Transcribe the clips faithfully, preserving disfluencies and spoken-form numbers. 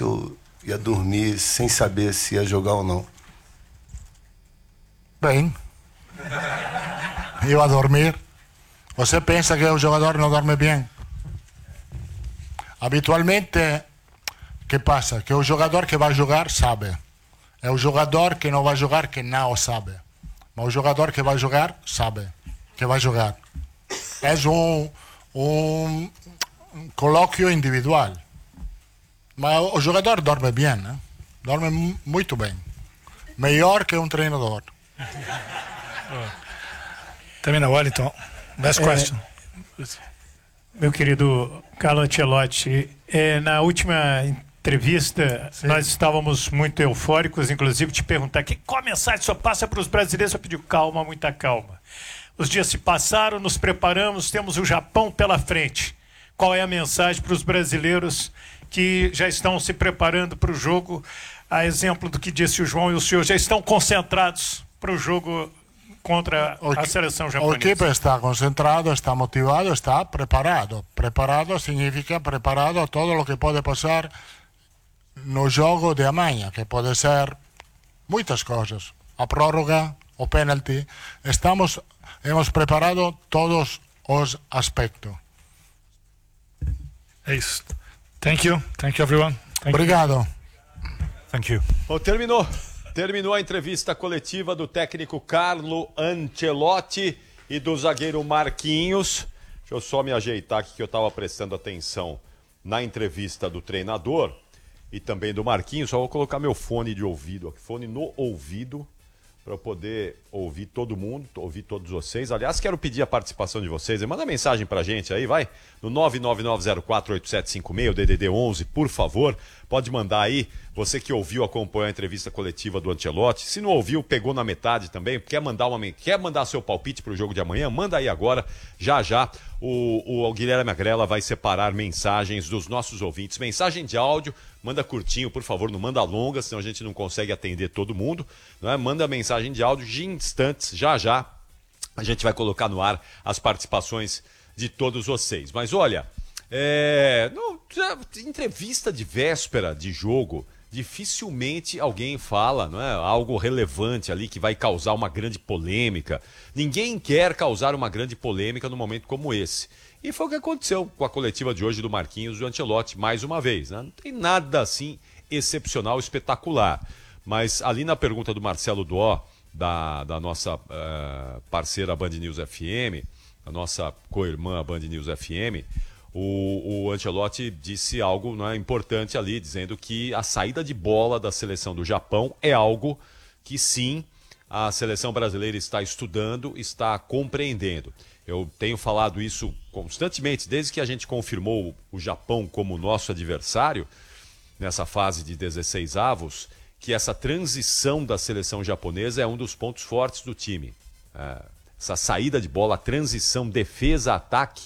se eu ia dormir sem saber se ia jogar ou não. Bem, eu a dormir. Você pensa que o jogador não dorme bem? Habitualmente, que passa? Que o jogador que vai jogar sabe. É o jogador que não vai jogar que não sabe. Mas o jogador que vai jogar sabe que vai jogar. É um, um colóquio individual. Mas o jogador dorme bem, né? Dorme muito bem. Melhor que um treinador. Também na Wellington. Best question. É, meu querido Carlo Ancelotti, é, na última entrevista, sim, nós estávamos muito eufóricos, inclusive te perguntar que qual mensagem só passa para os brasileiros. Eu pedi calma, muita calma. Os dias se passaram, nos preparamos, temos o Japão pela frente. Qual é a mensagem para os brasileiros que já estão se preparando para o jogo? A exemplo do que disse o João e o senhor, já estão concentrados para o jogo contra a seleção japonesa. O equipe está concentrado, está motivado, está preparado. Preparado significa preparado a todo o que pode passar no jogo de amanhã, que pode ser muitas coisas. A prórroga, o penalti. Estamos, hemos preparado todos os aspectos. É isso. Thank you. Thank you, everyone. Thank Obrigado. You. Thank you. Bom, terminou. Terminou a entrevista coletiva do técnico Carlo Ancelotti e do zagueiro Marquinhos. Deixa eu só me ajeitar aqui que eu estava prestando atenção na entrevista do treinador e também do Marquinhos. Só vou colocar meu fone de ouvido aqui, fone no ouvido, para eu poder ouvir todo mundo, ouvir todos vocês. Aliás, quero pedir a participação de vocês. Manda mensagem pra gente aí, vai. No nove nove nove zero quatro oito sete cinco seis, o D D D onze, por favor. Pode mandar aí. Você que ouviu, acompanhou a entrevista coletiva do Ancelotti. Se não ouviu, pegou na metade também. Quer mandar, uma, quer mandar seu palpite pro jogo de amanhã? Manda aí agora. Já, já. O, o Guilherme Agrela vai separar mensagens dos nossos ouvintes. Mensagem de áudio. Manda curtinho, por favor. Não manda longa, senão a gente não consegue atender todo mundo. Não é? Manda mensagem de áudio de instantes. Já, já. A gente vai colocar no ar as participações de todos vocês. Mas olha, é... não, entrevista de véspera de jogo, dificilmente alguém fala, não é, algo relevante ali que vai causar uma grande polêmica. Ninguém quer causar uma grande polêmica num momento como esse. E foi o que aconteceu com a coletiva de hoje do Marquinhos e do Ancelotti, mais uma vez. Né? Não tem nada assim excepcional, espetacular. Mas ali na pergunta do Marcelo Duó, da, da nossa uh, parceira Band News F M, a nossa co-irmã Band News F M, o, o Ancelotti disse algo, não é, importante ali, dizendo que a saída de bola da seleção do Japão é algo que sim, a seleção brasileira está estudando, está compreendendo. Eu tenho falado isso constantemente, desde que a gente confirmou o Japão como nosso adversário, nessa fase de dezesseis avos, que essa transição da seleção japonesa é um dos pontos fortes do time. É, essa saída de bola, a transição defesa-ataque,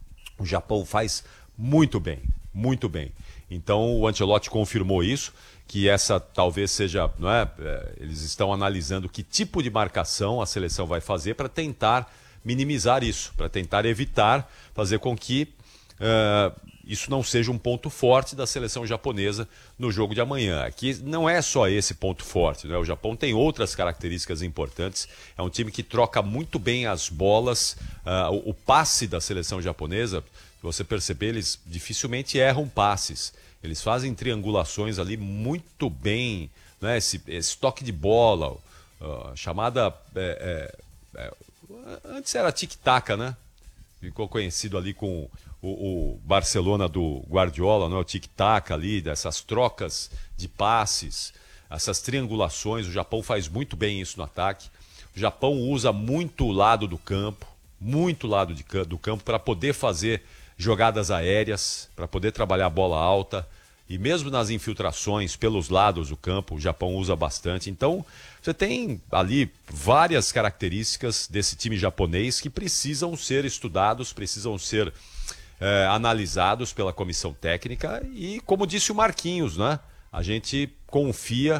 o Japão faz muito bem, muito bem. Então o Ancelotti confirmou isso, que essa talvez seja, não é, é eles estão analisando que tipo de marcação a seleção vai fazer para tentar minimizar isso, para tentar evitar, fazer com que uh, isso não seja um ponto forte da seleção japonesa no jogo de amanhã. Aqui não é só esse ponto forte, né? O Japão tem outras características importantes, é um time que troca muito bem as bolas, uh, o, o passe da seleção japonesa, se você perceber, eles dificilmente erram passes, eles fazem triangulações ali muito bem, né? esse, esse toque de bola, uh, chamada... É, é, é, antes era tic-tac, né? Ficou conhecido ali com o, o Barcelona do Guardiola, não é? O tic-tac ali, dessas trocas de passes, essas triangulações. O Japão faz muito bem isso no ataque. O Japão usa muito o lado do campo, muito lado de, do campo para poder fazer jogadas aéreas, para poder trabalhar a bola alta. E mesmo nas infiltrações pelos lados do campo, o Japão usa bastante. Então, você tem ali várias características desse time japonês que precisam ser estudados, precisam ser é, analisados pela comissão técnica. E, como disse o Marquinhos, né? A gente confia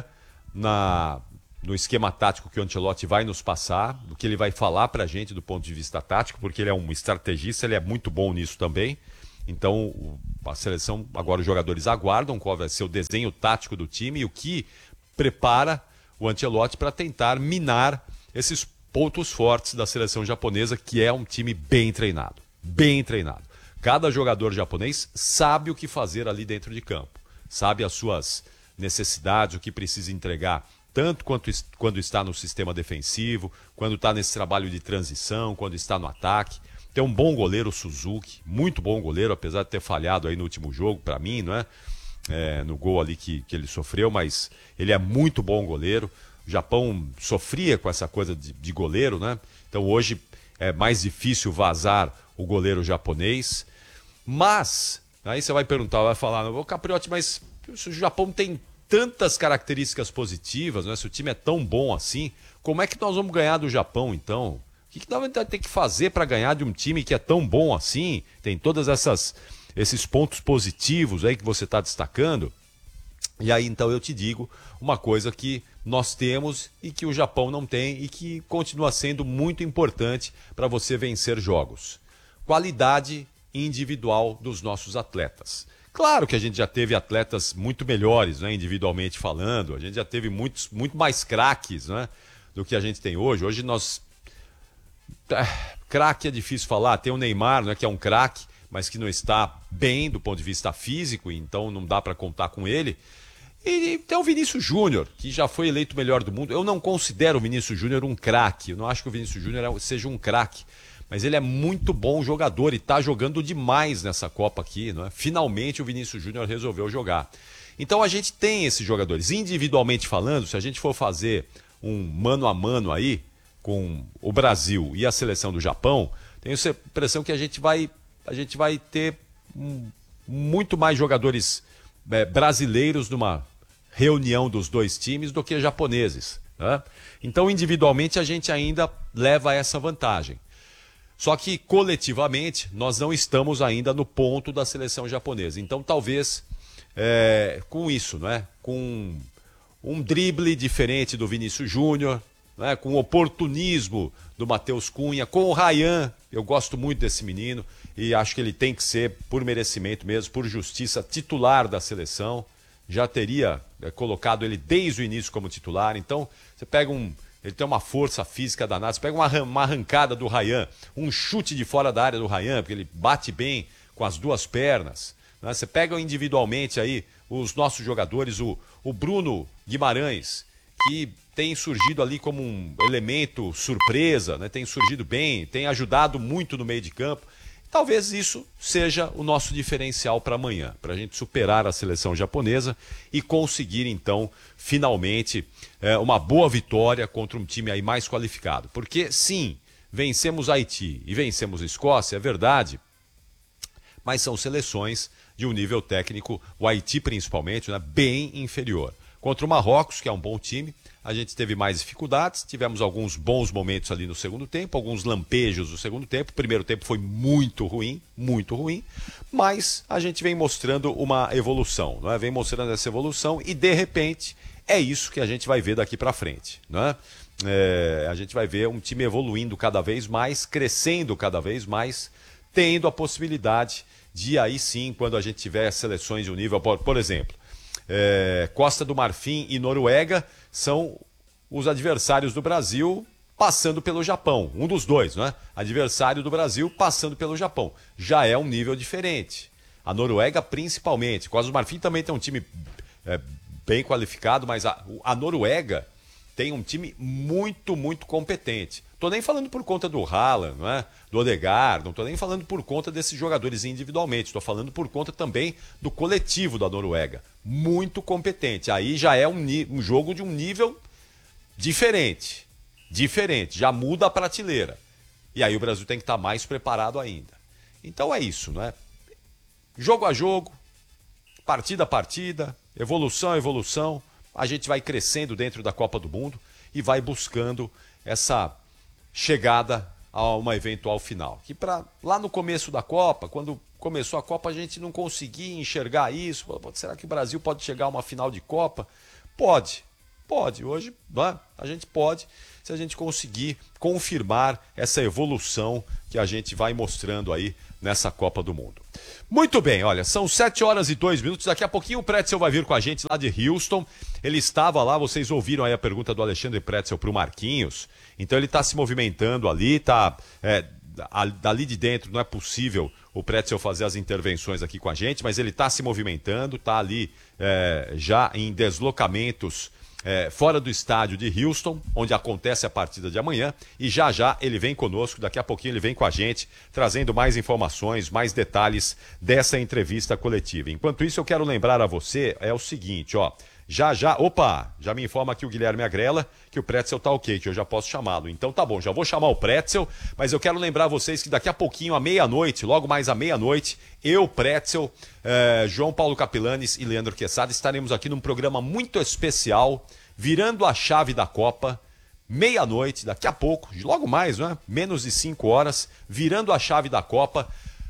na, no esquema tático que o Ancelotti vai nos passar, do que ele vai falar para a gente do ponto de vista tático, porque ele é um estrategista, ele é muito bom nisso também. Então o, a seleção, agora os jogadores aguardam qual vai ser o desenho tático do time e o que prepara o Ancelotti para tentar minar esses pontos fortes da seleção japonesa, que é um time bem treinado, bem treinado. Cada jogador japonês sabe o que fazer ali dentro de campo, sabe as suas necessidades, o que precisa entregar, tanto quanto quando está no sistema defensivo, quando está nesse trabalho de transição, quando está no ataque. Tem um bom goleiro, o Suzuki, muito bom goleiro, apesar de ter falhado aí no último jogo, para mim, não é? É, no gol ali que, que ele sofreu, mas ele é muito bom goleiro. O Japão sofria com essa coisa de, de goleiro, né? Então hoje é mais difícil vazar o goleiro japonês. Mas, aí você vai perguntar, vai falar, ô Capriotti, mas se o Japão tem tantas características positivas, né? Se o time é tão bom assim, como é que nós vamos ganhar do Japão, então? O que, que nós vamos ter que fazer para ganhar de um time que é tão bom assim? Tem todas essas esses pontos positivos aí que você está destacando. E aí, então, eu te digo uma coisa que nós temos e que o Japão não tem e que continua sendo muito importante para você vencer jogos. Qualidade individual dos nossos atletas. Claro que a gente já teve atletas muito melhores, né, individualmente falando, a gente já teve muitos, muito mais craques, né, do que a gente tem hoje. Hoje nós... Craque é difícil falar, tem o Neymar, né, que é um craque, mas que não está bem do ponto de vista físico, então não dá para contar com ele. E tem o Vinícius Júnior, que já foi eleito o melhor do mundo. Eu não considero o Vinícius Júnior um craque, eu não acho que o Vinícius Júnior seja um craque, mas ele é muito bom jogador e está jogando demais nessa Copa aqui, não é? Finalmente o Vinícius Júnior resolveu jogar. Então a gente tem esses jogadores. Individualmente falando, se a gente for fazer um mano a mano aí com o Brasil e a seleção do Japão, tenho a impressão que a gente vai, a gente vai ter um, muito mais jogadores é, brasileiros numa reunião dos dois times do que japoneses, né? Então individualmente a gente ainda leva essa vantagem. Só que coletivamente nós não estamos ainda no ponto da seleção japonesa. Então talvez é, com isso, né? Com um drible diferente do Vinícius Júnior, né? Com o oportunismo do Matheus Cunha, com o Ryan, eu gosto muito desse menino e acho que ele tem que ser, por merecimento mesmo, por justiça, titular da seleção. Já teria é, colocado ele desde o início como titular. Então você pega um... Ele tem uma força física danada. Você pega uma, uma arrancada do Ryan, um chute de fora da área do Ryan, porque ele bate bem com as duas pernas, né? Você pega individualmente aí os nossos jogadores, o, o Bruno Guimarães, que tem surgido ali como um elemento surpresa, né? Tem surgido bem, tem ajudado muito no meio de campo. Talvez isso seja o nosso diferencial para amanhã, para a gente superar a seleção japonesa e conseguir, então, finalmente, é, uma boa vitória contra um time aí mais qualificado. Porque, sim, vencemos Haiti e vencemos Escócia, é verdade, mas são seleções de um nível técnico, o Haiti principalmente, né, bem inferior. Contra o Marrocos, que é um bom time, a gente teve mais dificuldades, tivemos alguns bons momentos ali no segundo tempo, alguns lampejos no segundo tempo. O primeiro tempo foi muito ruim, muito ruim, mas a gente vem mostrando uma evolução, não é? Vem mostrando essa evolução e, de repente, é isso que a gente vai ver daqui para frente, não é? É, a gente vai ver um time evoluindo cada vez mais, crescendo cada vez mais, tendo a possibilidade de aí sim, quando a gente tiver seleções de um nível, por, por exemplo, É, Costa do Marfim e Noruega são os adversários do Brasil passando pelo Japão. Um dos dois, né? Adversário do Brasil passando pelo Japão. Já é um nível diferente. A Noruega principalmente. Costa do Marfim também tem um time é, bem qualificado, mas a, a Noruega tem um time muito, muito competente. Tô nem falando por conta do Haaland, não é? Do Odegaard, não tô nem falando por conta desses jogadores individualmente, estou falando por conta também do coletivo da Noruega. Muito competente. Aí já é um, um jogo de um nível diferente. Diferente. Já muda a prateleira. E aí o Brasil tem que estar mais preparado ainda. Então é isso, não é? Jogo a jogo, partida a partida, evolução a evolução, a gente vai crescendo dentro da Copa do Mundo e vai buscando essa chegada a uma eventual final. Que pra, lá no começo da Copa, quando começou a Copa, a gente não conseguia enxergar isso. Será que o Brasil pode chegar a uma final de Copa? Pode, pode. Hoje, né, a gente pode, se a gente conseguir confirmar essa evolução que a gente vai mostrando aí nessa Copa do Mundo. Muito bem, olha, são sete horas e dois minutos, daqui a pouquinho o Pretzel vai vir com a gente lá de Houston. Ele estava lá, vocês ouviram aí a pergunta do Alexandre Pretzel para o Marquinhos, então ele está se movimentando ali, está... É, dali de dentro não é possível o Pretzel fazer as intervenções aqui com a gente, mas ele está se movimentando, está ali é, já em deslocamentos é, fora do estádio de Houston, onde acontece a partida de amanhã, e já já ele vem conosco, daqui a pouquinho ele vem com a gente, trazendo mais informações, mais detalhes dessa entrevista coletiva. Enquanto isso, eu quero lembrar a você, é o seguinte, ó, já já, opa, já me informa aqui o Guilherme Agrela que o Pretzel tá ok, que eu já posso chamá-lo. Então tá bom, já vou chamar o Pretzel, mas eu quero lembrar vocês que daqui a pouquinho, à meia-noite, logo mais à meia-noite, eu, Pretzel, eh, João Paulo Capilanes e Leandro Quesada estaremos aqui num programa muito especial, virando a chave da Copa, meia-noite, daqui a pouco, logo mais, não é? Menos de cinco horas, virando a chave da Copa,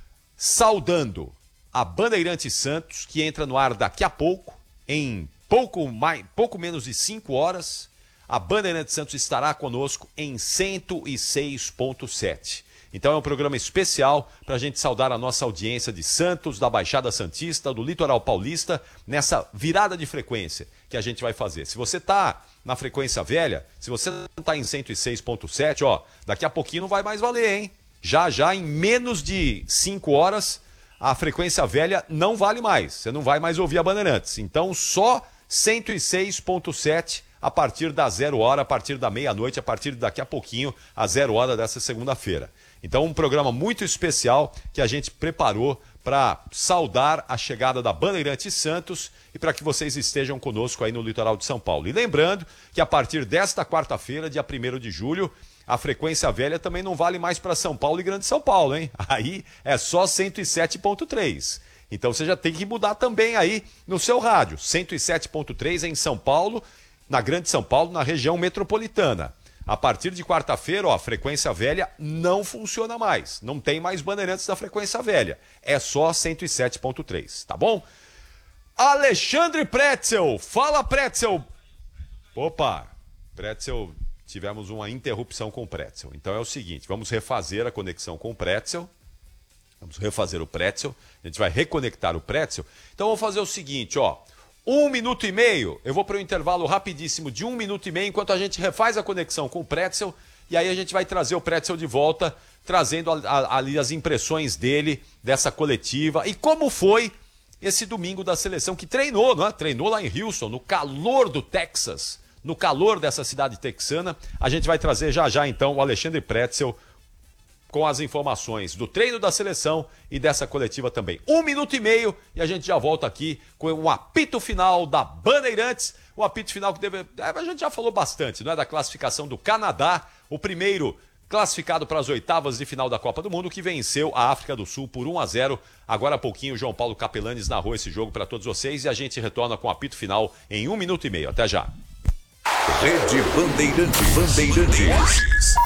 saudando a Bandeirantes Santos, que entra no ar daqui a pouco, em Pouco, mais, pouco menos de cinco horas, a Bandeirantes Santos estará conosco em cento e seis ponto sete. Então é um programa especial para a gente saudar a nossa audiência de Santos, da Baixada Santista, do Litoral Paulista, nessa virada de frequência que a gente vai fazer. Se você está na frequência velha, se você não está em cento e seis ponto sete, ó, daqui a pouquinho não vai mais valer, hein? Já, já, em menos de cinco horas, a frequência velha não vale mais. Você não vai mais ouvir a Bandeirantes. Então só cento e seis ponto sete a partir da zero hora, a partir da meia-noite, a partir de daqui a pouquinho, a zero hora dessa segunda-feira. Então, um programa muito especial que a gente preparou para saudar a chegada da Bandeirantes Santos e para que vocês estejam conosco aí no litoral de São Paulo. E lembrando que a partir desta quarta-feira, dia primeiro de julho, a frequência velha também não vale mais para São Paulo e Grande São Paulo, hein? Aí é só cento e sete ponto três. Então você já tem que mudar também aí no seu rádio. cento e sete ponto três em São Paulo, na Grande São Paulo, na região metropolitana. A partir de quarta-feira, ó, a frequência velha não funciona mais. Não tem mais Bandeirantes da frequência velha. É só cento e sete ponto três, tá bom? Alexandre Pretzel. Fala, Pretzel. Opa, Pretzel, tivemos uma interrupção com o Pretzel. Então é o seguinte, vamos refazer a conexão com o Pretzel. Vamos refazer o Pretzel, a gente vai reconectar o Pretzel. Então vamos fazer o seguinte, ó, um minuto e meio, eu vou para um intervalo rapidíssimo de um minuto e meio, enquanto a gente refaz a conexão com o Pretzel, e aí a gente vai trazer o Pretzel de volta, trazendo ali as impressões dele, dessa coletiva, e como foi esse domingo da seleção, que treinou, não é? Treinou lá em Houston, no calor do Texas, no calor dessa cidade texana. A gente vai trazer já já então o Alexandre Pretzel, com as informações do treino da seleção e dessa coletiva também. Um minuto e meio e a gente já volta aqui com um apito final da Bandeirantes. O apito final que deve... a gente já falou bastante, não é? Da classificação do Canadá, o primeiro classificado para as oitavas de final da Copa do Mundo, que venceu a África do Sul por um a zero. Agora há pouquinho o João Paulo Capelanes narrou esse jogo para todos vocês e a gente retorna com o apito final em um minuto e meio. Até já. Rede Bandeirantes. Bandeirantes.